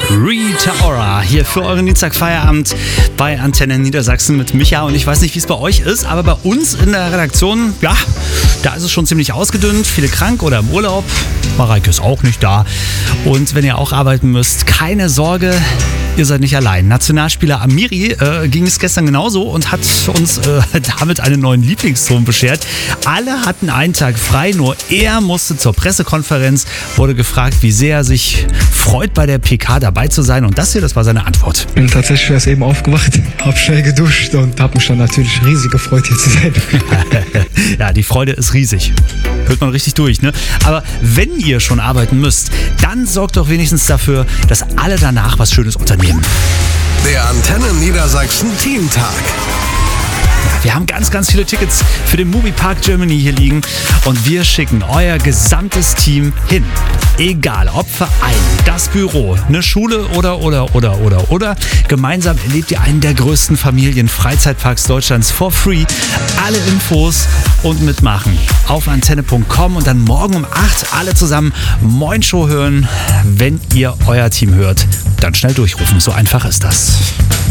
Rita Ora hier für euren Dienstagfeierabend bei Antenne Niedersachsen mit Micha. Und ich weiß nicht, wie es bei euch ist, aber bei uns in der Redaktion, ja, da ist es schon ziemlich ausgedünnt. Viele krank oder im Urlaub. Mareike ist auch nicht da. Und wenn ihr auch arbeiten müsst, keine Sorge, ihr seid nicht allein. Nationalspieler Amiri ging es gestern genauso und hat uns damit einen neuen Lieblingston beschert. Alle hatten einen Tag frei, nur er musste zur Pressekonferenz, wurde gefragt, wie sehr er sich freut, bei der PK dabei zu sein. Und das hier, das war seine Antwort. Ich bin tatsächlich erst eben aufgewacht, habe schnell geduscht und habe mich dann natürlich riesig gefreut, hier zu sein. Ja, die Freude ist riesig. Hört man richtig durch, ne? Aber wenn ihr schon arbeiten müsst, dann sorgt doch wenigstens dafür, dass alle danach was Schönes unternehmen. Der Antenne Niedersachsen Teamtag. Wir haben ganz, ganz viele Tickets für den Moviepark Germany hier liegen und wir schicken euer gesamtes Team hin. Egal, ob Verein, das Büro, eine Schule oder. Gemeinsam erlebt ihr einen der größten Familien-Freizeitparks Deutschlands for free. Alle Infos und mitmachen auf antenne.com und dann morgen um 8 alle zusammen Moin Show hören. Wenn ihr euer Team hört, dann schnell durchrufen. So einfach ist das.